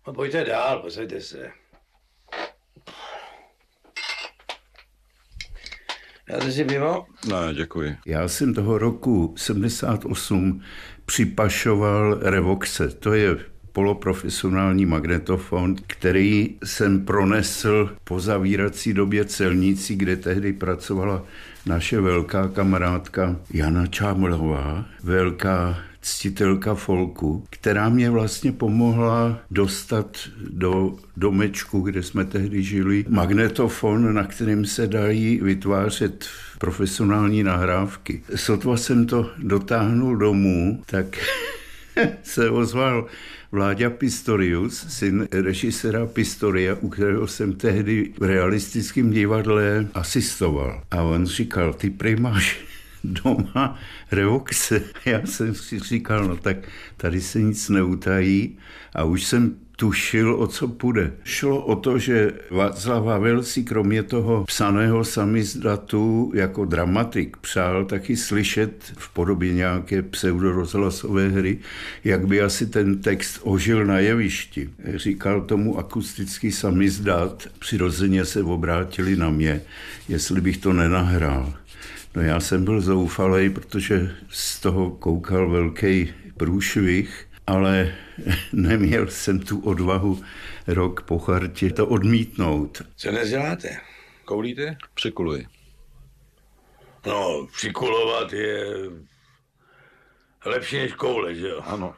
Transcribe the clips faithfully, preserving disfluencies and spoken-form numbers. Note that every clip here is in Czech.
No pojďte dál, posaďte se. Dáte si pivo? Ne, děkuji. Já jsem toho roku sedmdesát osm připašoval Revoxe. To je poloprofesionální magnetofon, který jsem pronesl po zavírací době celnící, kde tehdy pracovala naše velká kamarádka Jana Čámlová, velká ctitelka folku, která mě vlastně pomohla dostat do domečku, kde jsme tehdy žili, magnetofon, na kterém se dají vytvářet profesionální nahrávky. Sotva jsem to dotáhnul domů, tak se ozval Vláďa Pistorius, syn režiséra Pistoria, u kterého jsem tehdy v realistickém divadle asistoval. A on říkal, ty prý máš doma Revoxe. Já jsem si říkal, no tak tady se nic neutají a už jsem tušil, o co půjde. Šlo o to, že Václav Havel si kromě toho psaného samizdatu jako dramatik přál taky slyšet v podobě nějaké pseudorozhlasové hry, jak by asi ten text ožil na jevišti. Říkal tomu akustický samizdat, přirozeně se obrátili na mě, jestli bych to nenahrál. No já jsem byl zoufalej, protože z toho koukal velký průšvih, ale neměl jsem tu odvahu rok po chartě to odmítnout. Co dnes děláte? Koulíte? Přikuluji. No, přikulovat je lepší než koule, že jo? Ano.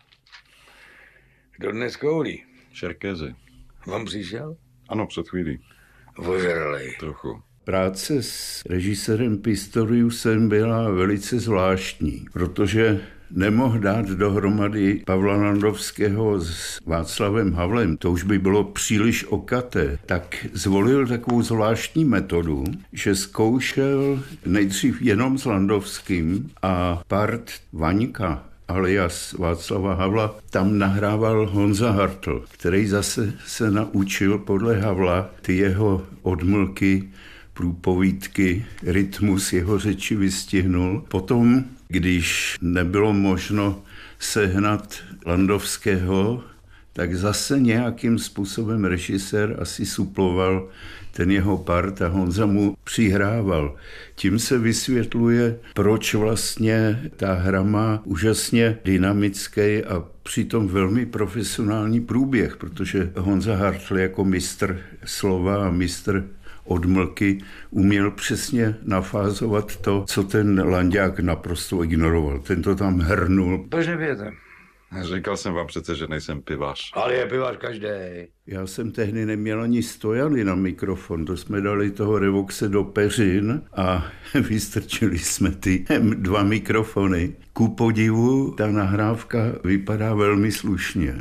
Kdo dnes koulí? Šerkézy. Vám přišel? Ano, před chvílí. Ožralej. Trochu. Práce s režisérem Pistoriusem byla velice zvláštní, protože nemohl dát dohromady Pavla Landovského s Václavem Havlem, to už by bylo příliš okaté, tak zvolil takovou zvláštní metodu, že zkoušel nejdřív jenom s Landovským a part Vaňka alias Václava Havla tam nahrával Honza Hartl, který zase se naučil podle Havla ty jeho odmlky, průpovídky, rytmus jeho řeči vystihnul. Potom, když nebylo možno sehnat Landovského, tak zase nějakým způsobem režisér asi suploval ten jeho part a Honza mu přihrával. Tím se vysvětluje, proč vlastně ta hra má úžasně dynamický a přitom velmi profesionální průběh, protože Honza Hartl jako mistr slova a mistr odmlky uměl přesně nafázovat to, co ten Landák naprosto ignoroval. Ten to tam hrnul. Proč nepijete? Říkal jsem vám přece, že nejsem pivař. Ale je pivař každej. Já jsem tehdy neměl ani stojany na mikrofon, to jsme dali toho Revoxe do peřin a vystrčili jsme ty dva mikrofony. Ku podivu ta nahrávka vypadá velmi slušně.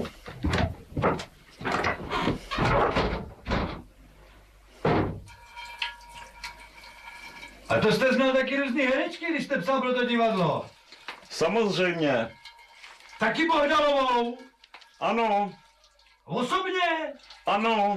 A to jste znal taky různý herečky, když jste psal pro to divadlo? Samozřejmě. Taky Bohdalovou? Ano. Osobně? Ano.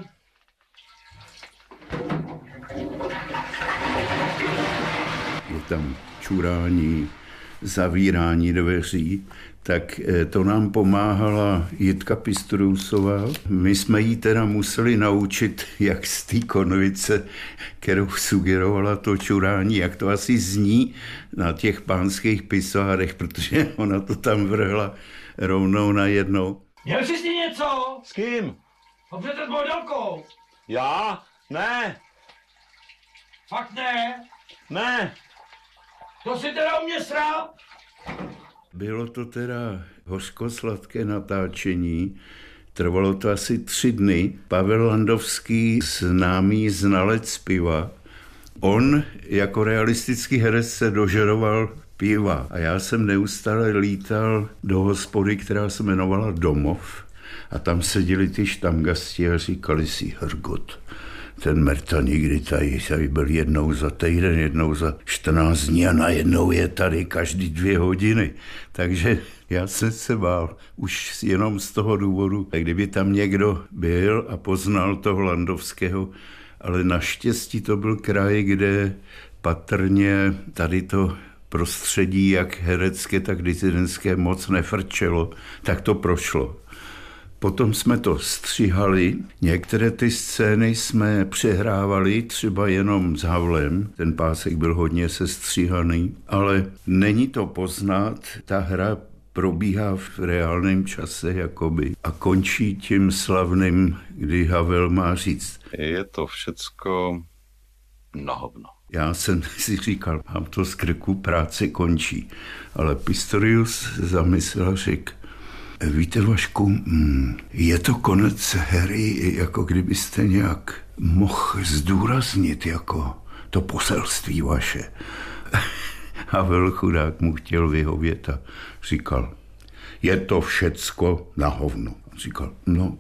Je tam čurání, zavírání dveří, tak to nám pomáhala Jitka Pistoriusová. My jsme jí teda museli naučit, jak z té konvice, kterou sugerovala to čurání, jak to asi zní na těch pánských pisárech, protože ona to tam vrhla rovnou na jednou. Měl jsi s ní něco? S kým? No přece s Bohdalkou. Já? Ne. Fakt ne? Ne. To si teda u mě srál? Bylo to teda hořko-sladké natáčení, trvalo to asi tři dny. Pavel Landovský, známý znalec piva, on jako realistický herec se dožeroval piva a já jsem neustále lítal do hospody, která se jmenovala Domov a tam seděli ty štamgasti a říkali si, Hrgot, ten Merta nikdy tady, tady byl jednou za týden, jednou za čtrnáct dní a najednou je tady každý dvě hodiny. Takže já jsem se bál už jenom z toho důvodu, kdyby tam někdo byl a poznal toho Landovského, ale naštěstí to byl kraj, kde patrně tady to prostředí, jak herecké, tak disidentské, moc nefrčelo, tak to prošlo. Potom jsme to stříhali, některé ty scény jsme přehrávali třeba jenom s Havlem, ten pásek byl hodně sestříhaný, ale není to poznat, ta hra probíhá v reálném čase jakoby a končí tím slavným, kdy Havel má říct. Je to všecko na hovno. Já jsem si říkal, mám to z krku, práce končí, ale Pistorius zamyslel a řekl, víte, Vašku, je to konec hry, jako kdybyste nějak mohl zdůraznit jako to poselství vaše. Havel chudák mu chtěl vyhovět a říkal, je to všecko na hovno. Říkal, no,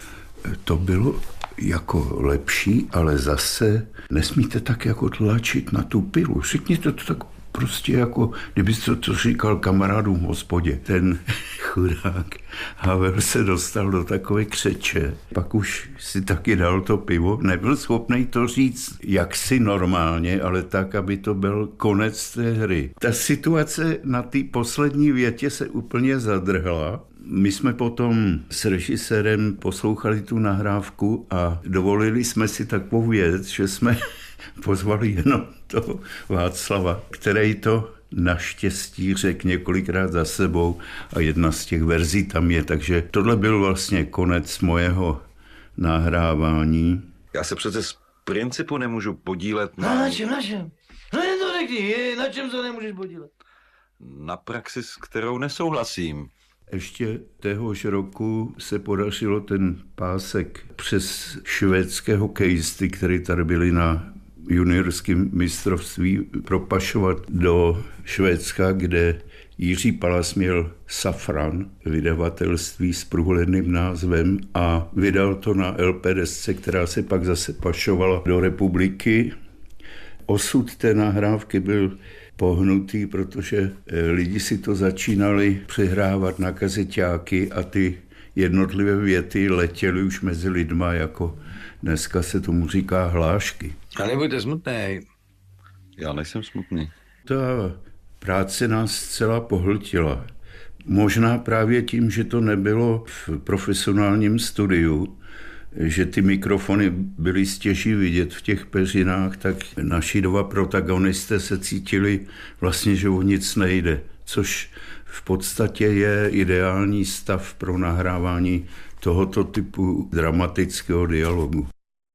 to bylo jako lepší, ale zase nesmíte tak jako tlačit na tu pilu. Řekněte to tak prostě jako, kdybyste to říkal kamarádům v hospodě. Ten chudák Havel se dostal do takové křeče. Pak už si taky dal to pivo. Nebyl schopný to říct jaksi normálně, ale tak, aby to byl konec té hry. Ta situace na té poslední větě se úplně zadrhla. My jsme potom s režisérem poslouchali tu nahrávku a dovolili jsme si takovou věc, že jsme pozvali jenom toho Václava, který to naštěstí řekl několikrát za sebou a jedna z těch verzí tam je, takže tohle byl vlastně konec mojeho nahrávání. Já se přece z principu nemůžu podílet na... No, na čem, na čem? No jen to řekni, na čem se nemůžeš podílet? Na praxi, s kterou nesouhlasím. Ještě téhož roku se podařilo ten pásek přes švédské hokejisty, který tady byli na juniorském mistrovství, propašovat do Švédska, kde Jiří Palas měl Safran, vydavatelství s průhledným názvem a vydal to na el pé desce, která se pak zase pašovala do republiky. Osud té nahrávky byl pohnutý, protože lidi si to začínali přehrávat na kazeťáky a ty jednotlivé věty letěly už mezi lidma, jako dneska se tomu říká hlášky. A nebuďte smutný. Já nejsem smutný. Ta práce nás zcela pohltila. Možná právě tím, že to nebylo v profesionálním studiu, že ty mikrofony byly stěží vidět v těch peřinách, tak naši dva protagonisté se cítili vlastně, že o nic nejde, což v podstatě je ideální stav pro nahrávání tohoto typu dramatického dialogu.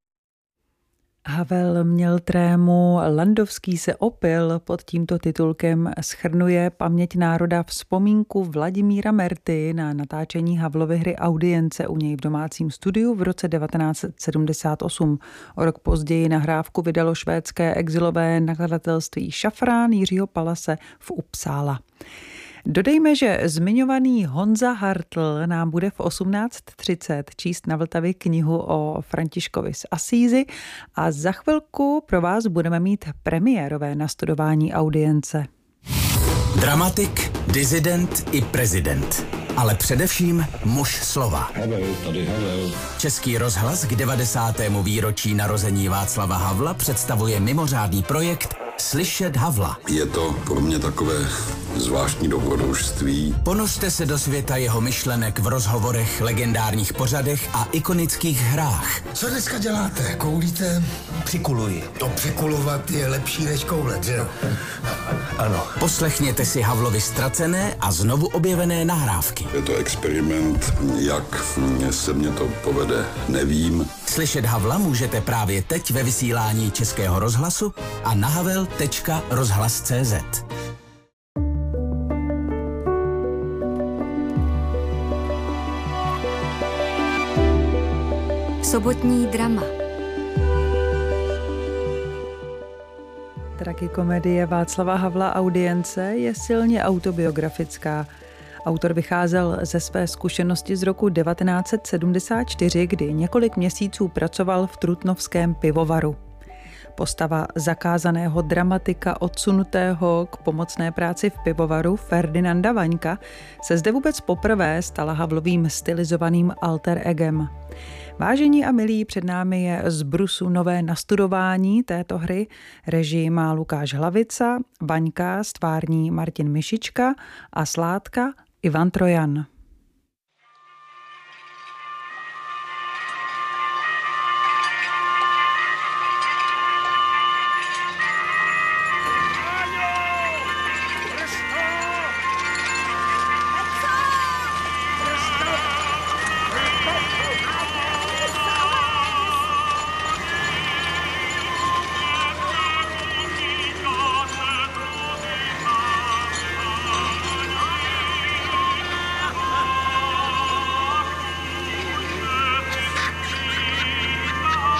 Havel měl trému, Landovský se opil, pod tímto titulkem shrnuje paměť národa vzpomínku Vladimíra Merty na natáčení Havlovy hry Audience u něj v domácím studiu v roce devatenáct set sedmdesát osm. O rok později nahrávku vydalo švédské exilové nakladatelství Šafrán Jiřího Palase v Uppsala. Dodejme, že zmiňovaný Honza Hartl nám bude v osmnáct třicet číst na Vltavě knihu o Františkovi z Asízy a za chvilku pro vás budeme mít premiérové nastudování Audience. Dramatik, disident i prezident, ale především muž slova. Havel, tady Havel. Český rozhlas k devadesátému výročí narození Václava Havla představuje mimořádný projekt Slyšet Havla. Je to pro mě takové zvláštní dobrodružství. Ponořte se do světa jeho myšlenek v rozhovorech, legendárních pořadech a ikonických hrách. Co dneska děláte? Koulíte? Přikuluji. To přikulovat je lepší než koulet, že jo? Ano. Poslechněte si Havlovy ztracené a znovu objevené nahrávky. Je to experiment, jak se mně to povede, nevím. Slyšet Havla můžete právě teď ve vysílání Českého rozhlasu a na havel tečka rozhlas tečka cé zet. Sobotní drama. Tragikomedie Václava Havla Audience je silně autobiografická. Autor vycházel ze své zkušenosti z roku devatenáct set sedmdesát čtyři, kdy několik měsíců pracoval v trutnovském pivovaru. Postava zakázaného dramatika odsunutého k pomocné práci v pivovaru Ferdinanda Vaňka se zde vůbec poprvé stala Havlovým stylizovaným alter egem. Vážení a milí, před námi je z brusu nové nastudování této hry. Režii má Lukáš Hlavica, Vaňka stvární Martin Mišička a Sládka Ivan Trojan.